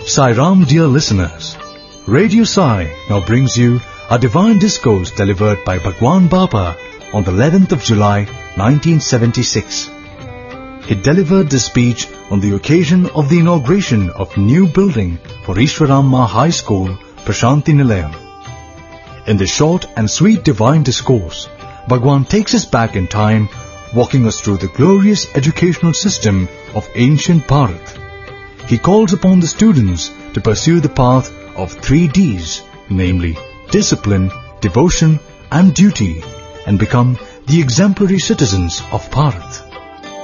Sai Ram, dear listeners, Radio Sai now brings you a divine discourse delivered by Bhagwan Baba on the 11th of July 1976. He delivered this speech on the occasion of the inauguration of new building for Ishwaramma High School, Prashanti Nilayam. In this short and sweet divine discourse, Bhagwan takes us back in time, walking us through the glorious educational system of ancient Bharat. He calls upon the students to pursue the path of 3 Ds, namely discipline, devotion and duty, and become the exemplary citizens of Bharat.